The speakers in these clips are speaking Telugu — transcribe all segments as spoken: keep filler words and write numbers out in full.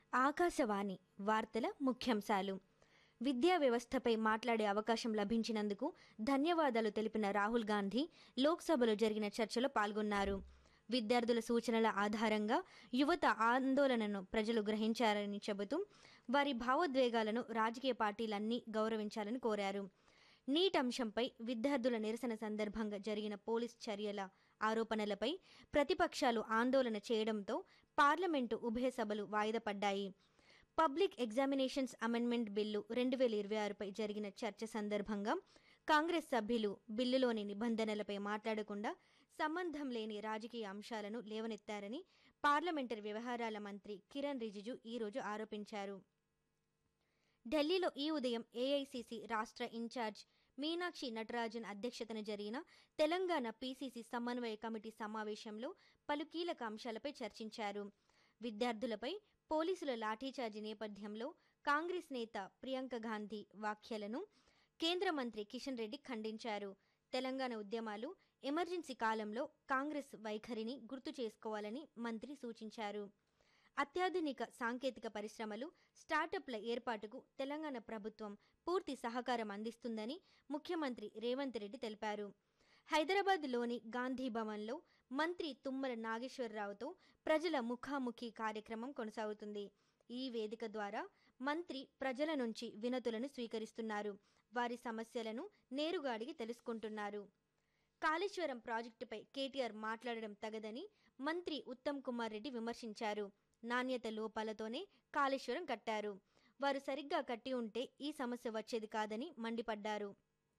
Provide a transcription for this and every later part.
ఆకాశవాణి వార్తల ముఖ్యాంశాలు. విద్యా వ్యవస్థపై మాట్లాడే అవకాశం లభించినందుకు ధన్యవాదాలు తెలిపిన రాహుల్ గాంధీ లోక్సభలో జరిగిన చర్చలో పాల్గొన్నారు. విద్యార్థుల సూచనల ఆధారంగా యువత ఆందోళనను ప్రజలు గ్రహించారని చెబుతూ వారి భావోద్వేగాలను రాజకీయ పార్టీలన్నీ గౌరవించాలని కోరారు. నీట్ అంశంపై విద్యార్థుల నిరసన సందర్భంగా జరిగిన పోలీస్ చర్యల ఆరోపణలపై ప్రతిపక్షాలు ఆందోళన చేయడంతో పార్లమెంటు ఉభయ సభలు వాయిదా పడ్డాయి. పబ్లిక్ ఎగ్జామినేషన్స్ అమెండ్మెంట్ బిల్లు రెండు వేల ఇరవై ఆరుపై జరిగిన చర్చ సందర్భంగా కాంగ్రెస్ సభ్యులు బిల్లులోని నిబంధనలపై మాట్లాడకుండా సంబంధం లేని రాజకీయ అంశాలను లేవనెత్తారని పార్లమెంటరీ వ్యవహారాల మంత్రి కిరణ్ రిజిజు ఈరోజు ఆరోపించారు. ఢిల్లీలో ఈ ఉదయం ఏఐసీసీ రాష్ట్ర ఇన్ఛార్జ్ మీనాక్షి నటరాజన్ అధ్యక్షతన జరిగిన తెలంగాణ పీసీసీ సమన్వయ కమిటీ సమావేశంలో పలు కీలక అంశాలపై చర్చించారు. విద్యార్థులపై పోలీసుల లాఠీచార్జి నేపథ్యంలో కాంగ్రెస్ నేత ప్రియాంక గాంధీ వ్యాఖ్యలను కేంద్ర మంత్రి కిషన్ రెడ్డి ఖండించారు. తెలంగాణ ఉద్యమాలు, ఎమర్జెన్సీ కాలంలో కాంగ్రెస్ వైఖరిని గుర్తు చేసుకోవాలని మంత్రి సూచించారు. అత్యాధునిక సాంకేతిక పరిశ్రమలు, స్టార్టప్ల ఏర్పాటుకు తెలంగాణ ప్రభుత్వం పూర్తి సహకారం అందిస్తుందని ముఖ్యమంత్రి రేవంత్ రెడ్డి తెలిపారు. హైదరాబాద్లోని గాంధీ భవన్లో మంత్రి తుమ్మల నాగేశ్వరరావుతో ప్రజల ముఖాముఖి కార్యక్రమం కొనసాగుతుంది. ఈ వేదిక ద్వారా మంత్రి ప్రజల నుంచి వినతులను స్వీకరిస్తున్నారు. వారి సమస్యలను నేరుగా అడిగి తెలుసుకుంటున్నారు. కాళేశ్వరం ప్రాజెక్టుపై కేటీఆర్ మాట్లాడడం తగదని మంత్రి ఉత్తమ్ కుమార్ రెడ్డి విమర్శించారు. నాణ్యత లోపాలతోనే కాళేశ్వరం కట్టారు. వారు సరిగ్గా కట్టి ఉంటే ఈ సమస్య వచ్చేది కాదని మండిపడ్డారు.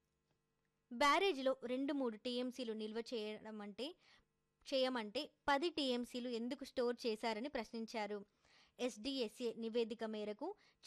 బ్యారేజ్లో రెండు మూడు టీఎంసీలు నిల్వ చేయడమంటే చేయమంటే పది టీఎంసీలు ఎందుకు స్టోర్ చేశారని ప్రశ్నించారు. ఎస్డీఎస్ఏ నివేదిక మేరకు